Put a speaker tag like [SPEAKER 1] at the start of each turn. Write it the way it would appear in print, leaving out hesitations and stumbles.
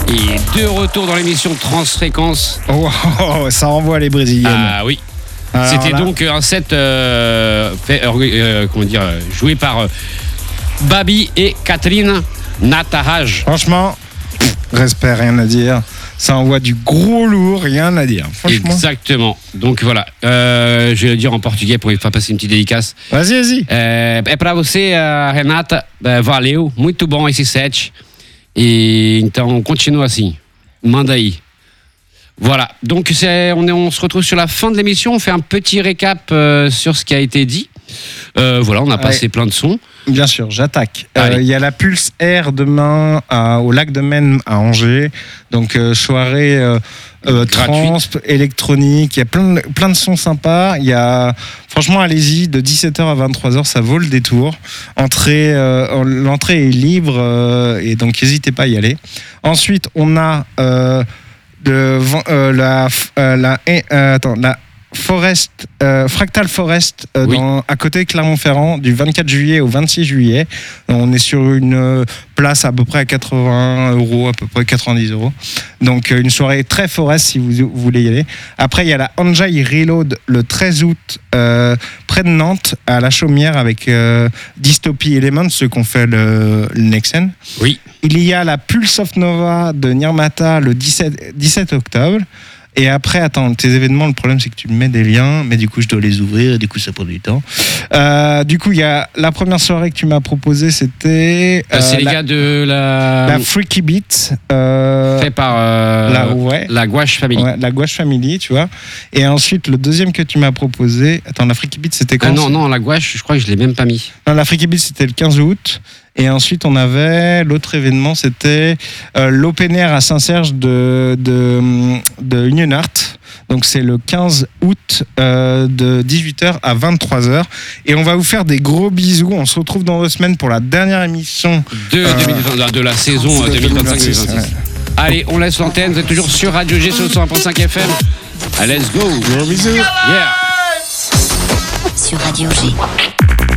[SPEAKER 1] Et de retour dans l'émission Transfréquence.
[SPEAKER 2] Oh, ça renvoie les Brésiliennes.
[SPEAKER 1] Ah oui.
[SPEAKER 2] Alors
[SPEAKER 1] C'était
[SPEAKER 2] là,
[SPEAKER 1] donc un set joué par Babi et Catherine Nataraj.
[SPEAKER 2] franchement, respect, rien à dire. Ça envoie du gros lourd, rien à dire. Franchement.
[SPEAKER 1] Exactement. Donc voilà, je vais le dire en portugais pour faire passer une petite dédicace.
[SPEAKER 2] Vas-y.
[SPEAKER 1] É para você, Renata. Valeu, muito bom esse set. E então continue assim. Manda aí. Voilà. Donc on se retrouve sur la fin de l'émission. On fait un petit récap sur ce qui a été dit. Voilà, on a passé plein de sons.
[SPEAKER 2] Bien sûr, j'attaque.
[SPEAKER 1] Allez.
[SPEAKER 2] Il y a la Pulse Air demain au lac de Maine à Angers. Donc soirée trans, électronique. Il y a plein de sons sympas. Il y a, franchement, allez-y, de 17h à 23h, ça vaut le détour. L'entrée est libre et donc n'hésitez pas à y aller. Ensuite, on a la Fractal Forest à côté de Clermont-Ferrand du 24 juillet au 26 juillet. On est sur une place à peu près à 80 €, à peu près 90 €. Donc une soirée très forest si vous voulez y aller. Après il y a la Enjoy Reload le 13 août près de Nantes à la Chaumière avec Dystopie Elements, ceux qui ont fait le Nexen.
[SPEAKER 1] Oui.
[SPEAKER 2] Il y a la Pulse of Nova de Nirmata le 17 octobre. Et après, attends, tes événements, le problème c'est que tu me mets des liens, mais du coup je dois les ouvrir et du coup ça prend du temps. Du coup, il y a la première soirée que tu m'as proposée, c'était
[SPEAKER 1] c'est les gars de
[SPEAKER 2] la Freaky Beat,
[SPEAKER 1] fait par la Gouache Family.
[SPEAKER 2] Ouais, la Gouache Family, tu vois. Et ensuite, le deuxième que tu m'as proposé, attends, la Freaky Beat c'était quand?
[SPEAKER 1] Non, la Gouache, je crois que je l'ai même pas mis.
[SPEAKER 2] Non, la Freaky Beat c'était le 15 août. Et ensuite, on avait l'autre événement, c'était l'Open Air à Saint-Serge de Union Art. Donc, c'est le 15 août de 18h à 23h. Et on va vous faire des gros bisous. On se retrouve dans 2 semaines pour la dernière émission
[SPEAKER 1] de la saison 2025-2026. Ouais. Allez, on laisse l'antenne. Vous êtes toujours sur Radio G sur le 101.5 FM. Allez, let's go.
[SPEAKER 2] Gros bisous.
[SPEAKER 1] Yeah.
[SPEAKER 3] Sur Radio G.